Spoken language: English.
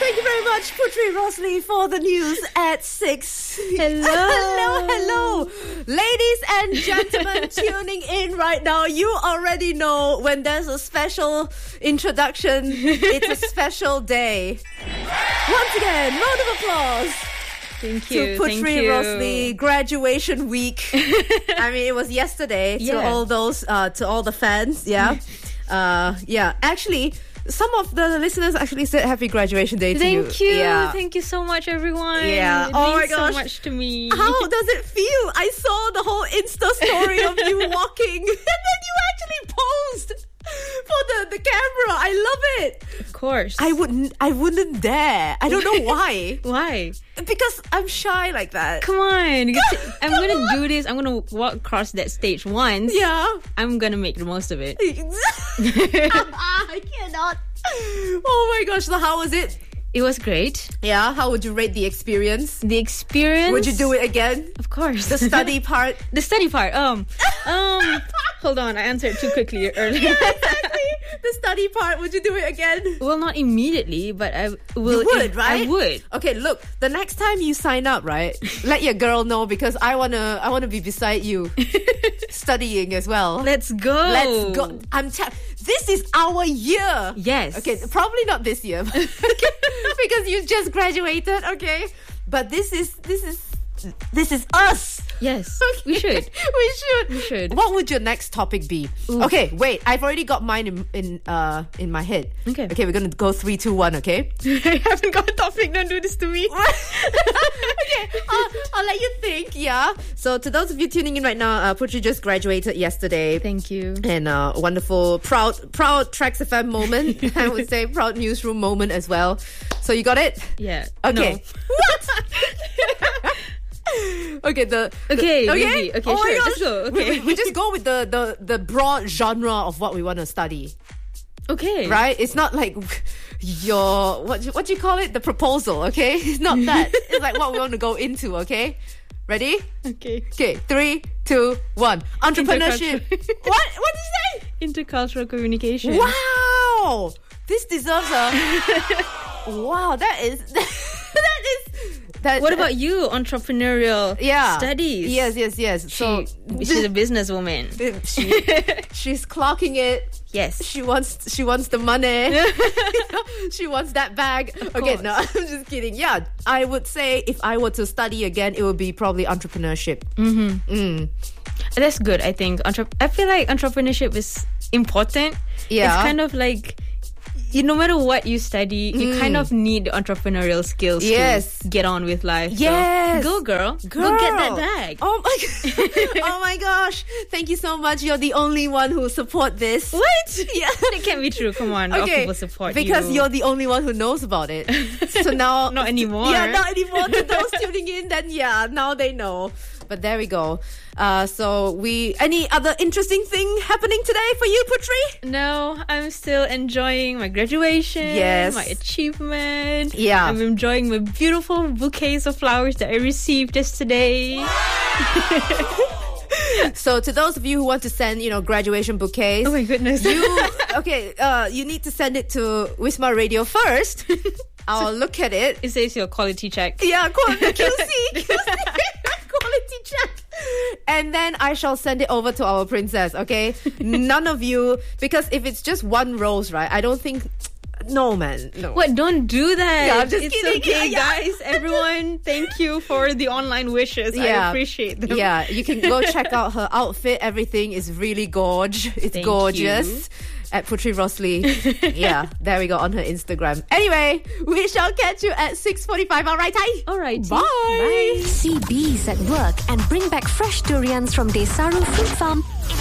Thank you very much, Putri Rosli, for the news at 6. Hello. Ladies and gentlemen tuning in right now, you already know when there's a special introduction, it's a special day. Once again, round of applause. Thank you. To Putri Rosli, graduation week. I mean, it was yesterday to all those, to all the fans. Yeah. Actually, some of the listeners actually said happy graduation day to you. Thank you. Yeah. Thank you so much, everyone. Yeah. It means so much to me. How does it feel? I saw the whole Insta story of you walking and then you actually posed for the camera. I love it. Of course. I wouldn't dare. I don't know why. Why? Because I'm shy like that. Come on. I'm going to do this. I'm going to walk across that stage once. Yeah. I'm going to make the most of it. I cannot. Oh my gosh. So how was it? It was great. Yeah. How would you rate the experience? The experience? Would you do it again? Of course. The study part? The study part. Hold on. I answered too quickly earlier. Yeah, exactly. The study part. Would you do it again? Well, not immediately, but I will. You would, right? I would. Okay, look. The next time you sign up, right? Let your girl know because I wanna be beside you, studying as well. Let's go. Let's go. This is our year. Yes. Okay, probably not this year, because you just graduated. Okay, but this is us. Yes. Okay. We should. We should. What would your next topic be? Ooh. Okay, wait. I've already got mine in my head. Okay. Okay, we're gonna go 3, 2, 1. Okay. I haven't got a topic. Don't do this to me. Okay, I'll let you think. Yeah. So to those of you tuning in right now, Putri just graduated yesterday. Thank you. And wonderful, proud Tracks FM moment. I would say proud newsroom moment as well. So you got it? Yeah. Okay. No. What? Okay, maybe. Okay, oh my sure. gosh. Let's go. Okay. We just go with the broad genre of what we want to study. Okay. Right? It's not like your what do you call it? The proposal, okay? It's not that. It's like what we want to go into, okay? Ready? Okay. Okay, 3, 2, 1. Entrepreneurship. What did you say? Intercultural communication. Wow! This deserves a wow, that is What about you? Entrepreneurial studies. Yes. So she's a businesswoman. She's clocking it. Yes. She wants the money. She wants that bag. Okay, no, I'm just kidding. Yeah, I would say if I were to study again, it would be probably entrepreneurship. That's good, I think. I feel like entrepreneurship is important. Yeah. It's kind of like no matter what you study, you kind of need entrepreneurial skills to get on with life. Yes. So, go girl. Go get that bag. Oh my gosh. Thank you so much. You're the only one who support this. What? Yeah. It can't be true. Come on. All people support because you. you're the only one who knows about it. So now... Not anymore. Yeah, not anymore. To those tuning in, then now they know. But there we go. So any other interesting thing happening today for you, Putri? No, I'm still enjoying my graduation. Yes. My achievement. Yeah. I'm enjoying my beautiful bouquets of flowers that I received yesterday. So to those of you who want to send, graduation bouquets. Oh my goodness. You need to send it to Wisma Radio first. I'll look at it. It says your quality check. Yeah, QC. Quality check. And then I shall send it over to our princess, okay? None of you, because if it's just one rose, right? I don't think... No, man. No. What? Don't do that. Yeah, I'm just it's kidding. Okay, guys. Everyone, thank you for the online wishes. Yeah. I appreciate them. Yeah, you can go check out her outfit. Everything is really gorgeous. It's gorgeous. At Putri Rosli. Yeah, there we go on her Instagram. Anyway, we shall catch you at 6:45. All right, Ty? All right. Bye. Bye. See bees at work and bring back fresh durians from Desaru Fruit Farm